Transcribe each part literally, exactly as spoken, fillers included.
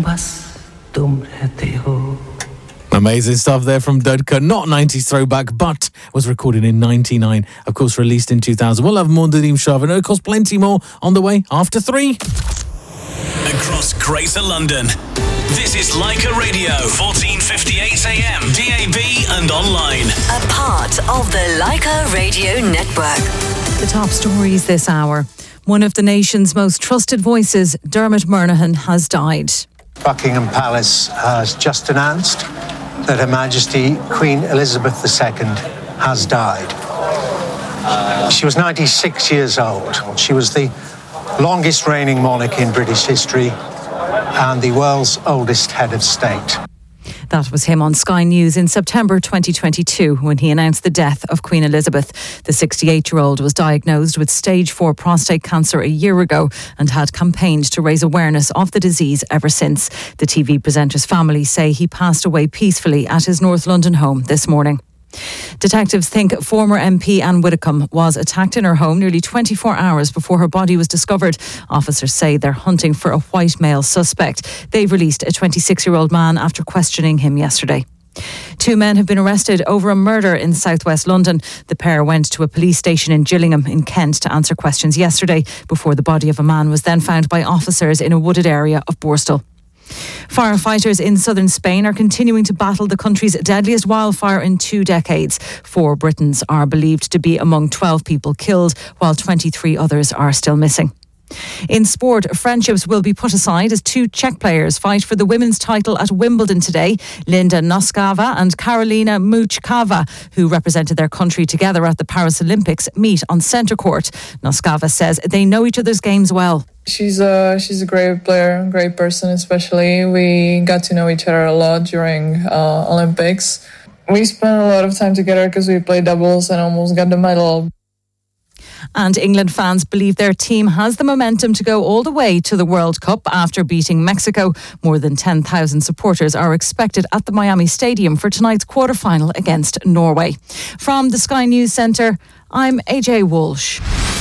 Amazing stuff there from Dudka. Not nineties throwback, but was recorded in ninety-nine. Of course, released in two thousand. We'll have more Nadeem Shah, and of course, plenty more on the way after three. Across Greater London, this is Leica Radio, fourteen fifty-eight A M, D A B and online. A part of the Leica Radio Network. The top stories this hour. One of the nation's most trusted voices, Dermot Murnaghan, has died. Buckingham Palace has just announced that Her Majesty Queen Elizabeth the Second has died. She was ninety-six years old. She was the longest reigning monarch in British history and the world's oldest head of state. That was him on Sky News in September twenty twenty-two when he announced the death of Queen Elizabeth. The sixty-eight-year-old was diagnosed with stage four prostate cancer a year ago and had campaigned to raise awareness of the disease ever since. The T V presenter's family say he passed away peacefully at his North London home this morning. Detectives think former M P Anne Widdecombe was attacked in her home nearly twenty-four hours before her body was discovered. Officers say they're hunting for a white male suspect. They've released a twenty-six-year-old man after questioning him yesterday. Two men have been arrested over a murder in southwest London. The pair went to a police station in Gillingham in Kent to answer questions yesterday before the body of a man was then found by officers in a wooded area of Borstal. Firefighters in southern Spain are continuing to battle the country's deadliest wildfire in two decades. Four Britons are believed to be among twelve people killed, while twenty-three others are still missing. In sport, friendships will be put aside as two Czech players fight for the women's title at Wimbledon today. Linda Noskava and Karolina Muchkova, who represented their country together at the Paris Olympics, meet on centre court. Noskava says they know each other's games well. She's a, she's a great player, great person especially. We got to know each other a lot during uh, Olympics. We spent a lot of time together because we played doubles and almost got the medal. And England fans believe their team has the momentum to go all the way to the World Cup after beating Mexico. More than ten thousand supporters are expected at the Miami Stadium for tonight's quarter-final against Norway. From the Sky News Centre, I'm A J Walsh.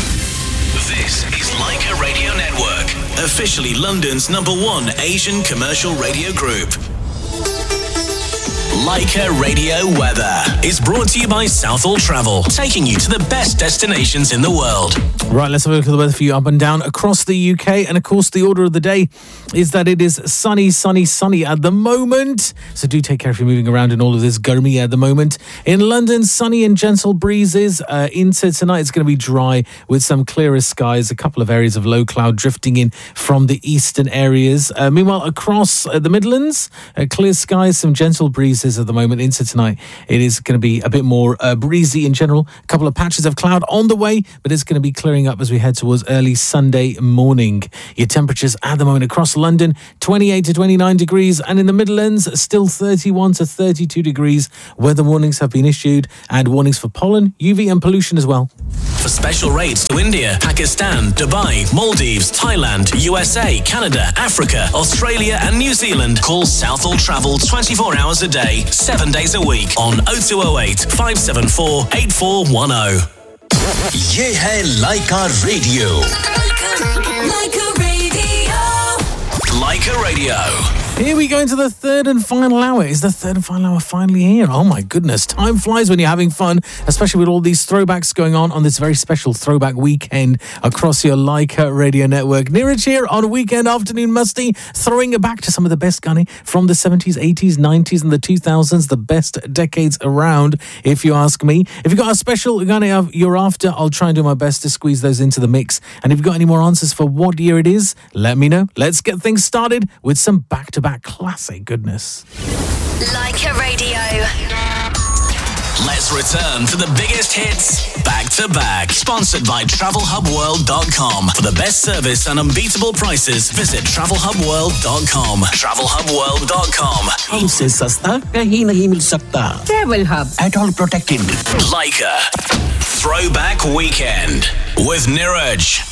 This is Leica Radio Network, officially London's number one Asian commercial radio group. Leica Radio Weather is brought to you by Southall Travel, taking you to the best destinations in the world. Right, let's have a look at the weather for you up and down across the U K. And of course, the order of the day is that it is sunny, sunny, sunny at the moment. So do take care if you're moving around in all of this gurmy at the moment. In London, sunny and gentle breezes. Uh, into tonight, it's going to be dry with some clearer skies. A couple of areas of low cloud drifting in from the eastern areas. Uh, meanwhile, across uh, the Midlands, uh, clear skies, some gentle breezes at the moment. Into tonight, it is going to be a bit more uh, breezy in general. A couple of patches of cloud on the way, but it's going to be clearing up as we head towards early Sunday morning. Your temperatures at the moment across London, twenty-eight to twenty-nine degrees, and in the Midlands, still thirty-one to thirty-two degrees. Weather warnings have been issued, and warnings for pollen, U V and pollution as well. For special rates to India, Pakistan, Dubai, Maldives, Thailand, U S A, Canada, Africa, Australia and New Zealand, call Southall Travel twenty-four hours a day, seven days a week on oh two oh eight, five seven four, eight four one oh. ये है Leica Radio. Leica Radio. Leica Radio. Here we go into the third and final hour. Is the third and final hour finally here? Oh my goodness. Time flies when you're having fun, especially with all these throwbacks going on on this very special throwback weekend across your Leica Radio Network. Neeraj here on Weekend Afternoon Musty, throwing it back to some of the best gunny from the seventies, eighties, nineties and the two thousands, the best decades around, if you ask me. If you've got a special gunny you're after, I'll try and do my best to squeeze those into the mix. And if you've got any more answers for what year it is, let me know. Let's get things started with some back-to-back classic goodness. Leica Radio. Let's return to the biggest hits back to back. Sponsored by travel hub world dot com. For the best service and unbeatable prices, visit travel hub world dot com. travel hub world dot com. हमसे सस्ता कहीं नहीं मिल सकता. Travel Hub. At all protected. Leica. Throwback Weekend with Neeraj.